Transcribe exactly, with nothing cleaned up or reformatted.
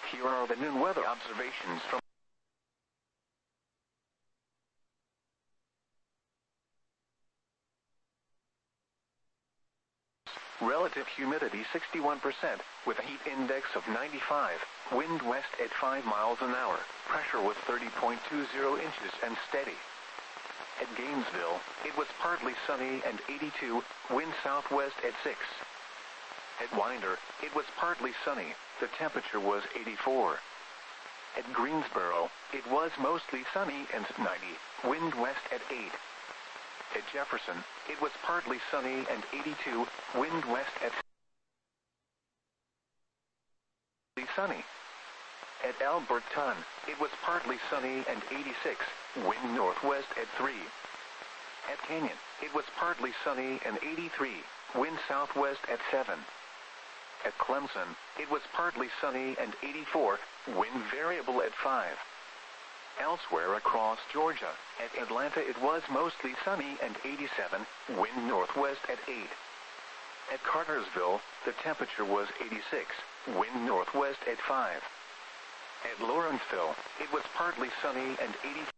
Here are the noon weather observations from relative humidity sixty-one percent, with a heat index of ninety-five, wind west at five miles an hour, pressure was thirty point two zero inches and steady. At Gainesville, it was partly sunny and eighty-two, wind southwest at six. At Winder, it was partly sunny, the temperature was eighty-four. At Greensboro, it was mostly sunny and ninety, wind west at eight. At Jefferson, it was partly sunny and eighty-two, wind west at sunny. At Alberton, it was partly sunny and eighty-six, wind northwest at three. At Canyon, it was partly sunny and eighty-three, wind southwest at seven. At Clemson, it was partly sunny and eighty-four, wind variable at five. Elsewhere across Georgia, at Atlanta it was mostly sunny and eighty-seven, wind northwest at eight. At Cartersville, the temperature was eighty-six, wind northwest at five. At Lawrenceville, it was partly sunny and eighty.